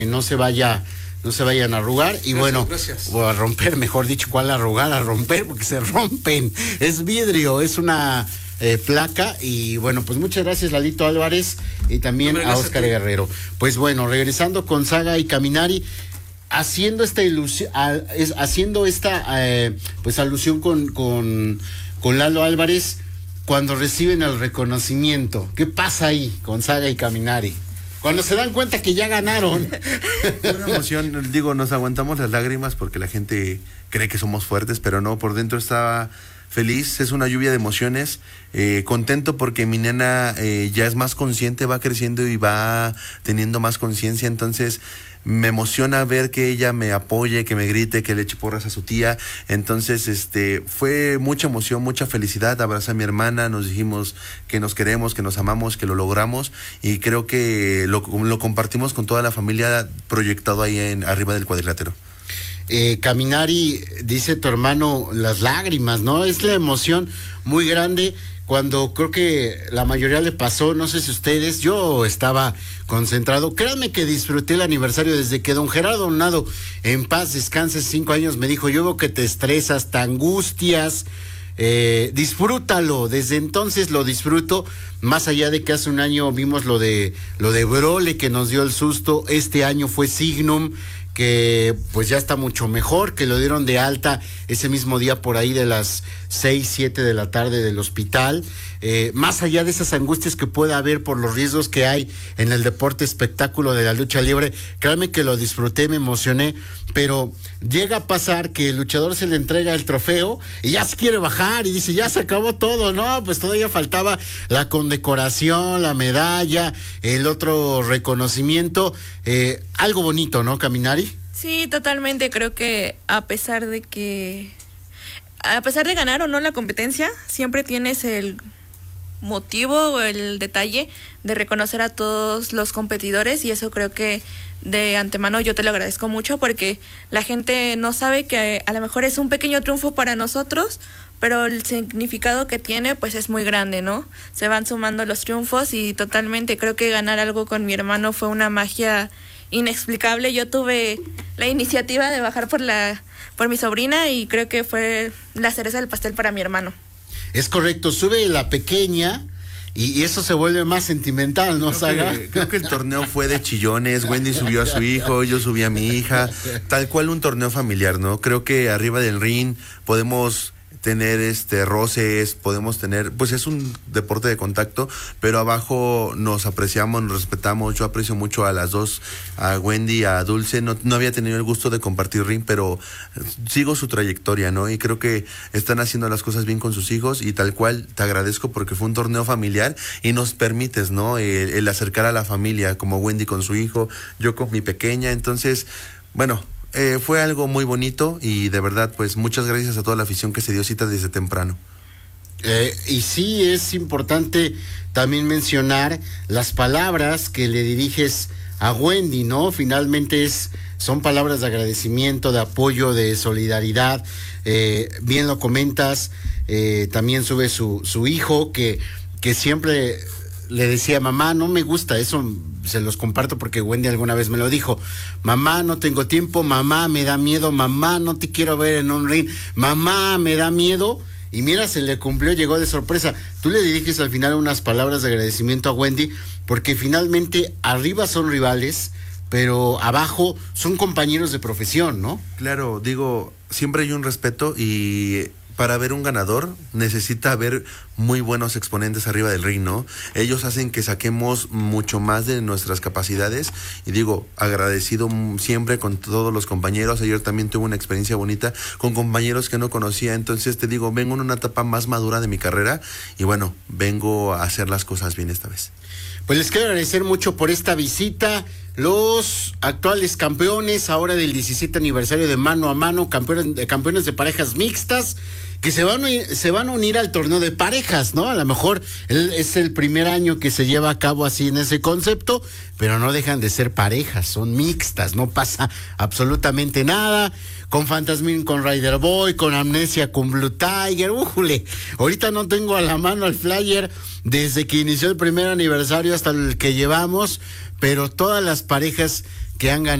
no se vayan a arrugar y gracias. O a romper, mejor dicho, ¿cuál arrugar? A romper, porque se rompen. Es vidrio, es una placa y bueno, pues muchas gracias Lalito Álvarez y también a Oscar Guerrero. Pues bueno, regresando con Saga y Caminari, haciendo esta pues alusión con Lalo Álvarez cuando reciben el reconocimiento. ¿Qué pasa ahí con Saga y Caminari? Cuando se dan cuenta que ya ganaron. Una emoción, digo, nos aguantamos las lágrimas porque la gente cree que somos fuertes, pero no, por dentro estaba feliz, es una lluvia de emociones, contento porque mi nena ya es más consciente, va creciendo y va teniendo más conciencia, entonces me emociona ver que ella me apoye, que me grite, que le eche porras a su tía. Entonces, fue mucha emoción, mucha felicidad. Abracé a mi hermana, nos dijimos que nos queremos, que nos amamos, que lo logramos. Y creo que lo compartimos con toda la familia proyectado ahí arriba del cuadrilátero. Caminari, dice tu hermano, las lágrimas, ¿no? Es la emoción muy grande. Cuando creo que la mayoría le pasó, no sé si ustedes, yo estaba concentrado. Créanme que disfruté el aniversario desde que don Gerardo Donado, en paz descanse, 5 años, me dijo, yo veo que te estresas, te angustias, disfrútalo. Desde entonces lo disfruto, más allá de que hace un año vimos lo de Brole que nos dio el susto. Este año fue Signum, que pues ya está mucho mejor, que lo dieron de alta ese mismo día por ahí de las 6, 7 de la tarde del hospital. Más allá de esas angustias que pueda haber por los riesgos que hay en el deporte espectáculo de la lucha libre, créanme que lo disfruté, me emocioné, pero llega a pasar que el luchador se le entrega el trofeo y ya se quiere bajar y dice, ya se acabó todo. No, pues todavía faltaba la condecoración, la medalla, el otro reconocimiento, algo bonito, ¿no, Caminari? Sí, totalmente. Creo que a pesar de ganar o no la competencia, siempre tienes el motivo o el detalle de reconocer a todos los competidores, y eso creo que de antemano yo te lo agradezco mucho, porque la gente no sabe que a lo mejor es un pequeño triunfo para nosotros, pero el significado que tiene pues es muy grande, ¿no? Se van sumando los triunfos y totalmente creo que ganar algo con mi hermano fue una magia inexplicable. Yo tuve la iniciativa de bajar por mi sobrina y creo que fue la cereza del pastel para mi hermano. Es correcto, sube la pequeña y eso se vuelve más sentimental, ¿no, Saga? Creo que el torneo fue de chillones. Wendy subió a su hijo, yo subí a mi hija, tal cual un torneo familiar, ¿no? Creo que arriba del ring podemos tener roces, podemos tener, pues es un deporte de contacto, pero abajo nos apreciamos, nos respetamos. Yo aprecio mucho a las dos, a Wendy y a Dulce. No había tenido el gusto de compartir ring, pero sigo su trayectoria, ¿no? Y creo que están haciendo las cosas bien con sus hijos, y tal cual te agradezco porque fue un torneo familiar y nos permites, ¿no? El acercar a la familia, como Wendy con su hijo, yo con mi pequeña. Entonces, bueno, fue algo muy bonito y de verdad, pues muchas gracias a toda la afición que se dio cita desde temprano. Y sí, es importante también mencionar las palabras que le diriges a Wendy, ¿no? Finalmente son palabras de agradecimiento, de apoyo, de solidaridad. Bien lo comentas, también sube su hijo que siempre le decía, mamá, no me gusta eso. Se los comparto porque Wendy alguna vez me lo dijo, mamá, no tengo tiempo, mamá, me da miedo, mamá, no te quiero ver en un ring, mamá, me da miedo. Y mira, se le cumplió, llegó de sorpresa. Tú le diriges al final unas palabras de agradecimiento a Wendy, porque finalmente arriba son rivales, pero abajo son compañeros de profesión, ¿no? Claro, digo, siempre hay un respeto, y para ver un ganador necesita haber muy buenos exponentes arriba del ring, ¿no? Ellos hacen que saquemos mucho más de nuestras capacidades, y digo, agradecido siempre con todos los compañeros. Ayer también tuve una experiencia bonita con compañeros que no conocía. Entonces te digo, vengo en una etapa más madura de mi carrera y bueno, vengo a hacer las cosas bien esta vez. Pues les quiero agradecer mucho por esta visita. Los actuales campeones ahora del 17 aniversario de Mano a Mano, campeones de parejas mixtas, que se van a unir al torneo de parejas, ¿no? A lo mejor es el primer año que se lleva a cabo así en ese concepto, pero no dejan de ser parejas, son mixtas, no pasa absolutamente nada. Con Fantasmin, con Rider Boy, con Amnesia, con Blue Tiger, ¡újule! Ahorita no tengo a la mano el flyer desde que inició el primer aniversario hasta el que llevamos, pero todas las parejas que han ganado